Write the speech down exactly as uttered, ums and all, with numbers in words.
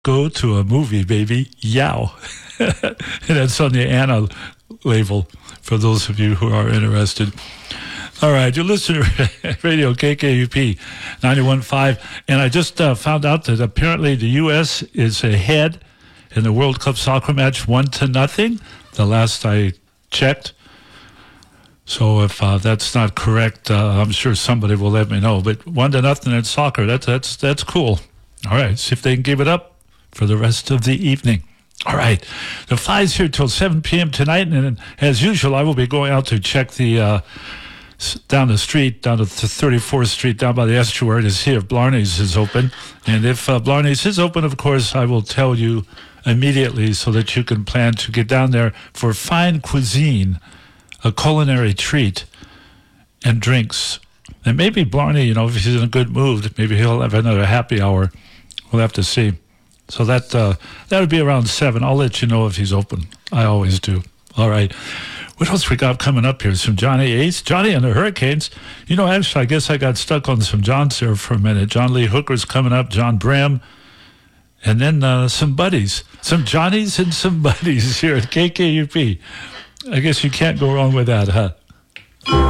go to a movie, baby. Yow. And that's on the Anna label for those of you who are interested. All right, you listen to Radio K K U P ninety-one point five, and I just uh, found out that apparently the U S is ahead in the World Cup soccer match, one to nothing, the last I checked. So if uh, that's not correct, uh, I'm sure somebody will let me know. But one to nothing in soccer, that's that's that's cool. All right, see if they can give it up for the rest of the evening. All right, the fly's here till seven p.m. tonight, and as usual, I will be going out to check the uh, down the street, down to thirty-fourth Street, down by the estuary, to see if Blarney's is open. And if uh, Blarney's is open, of course, I will tell you immediately so that you can plan to get down there for fine cuisine, a culinary treat, and drinks. And maybe Blarney, you know, if he's in a good mood, maybe he'll have another happy hour. We'll have to see. So that uh, that would be around seven. I'll let you know if he's open. I always do. All right. What else we got coming up here? Some Johnny Ace, Johnny and the Hurricanes. You know, actually, I guess I got stuck on some Johns there for a minute. John Lee Hooker's coming up, John Bram, and then uh, some buddies, some Johnnies and some buddies here at K K U P. I guess you can't go wrong with that, huh?